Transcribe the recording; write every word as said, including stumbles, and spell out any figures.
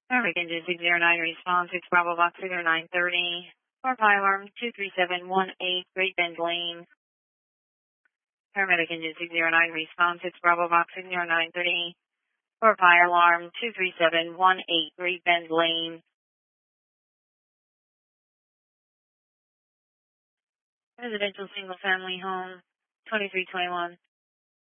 American six zero nine response, six Bravo Box zero nine thirty. For fire alarm two three seven one eight, Great Bend Lane. Paramedic engine six zero nine response, six Bravo Box zero nine thirty. For fire alarm two three seven one eight, Great Bend Lane. Residential single family home, twenty-three twenty-one.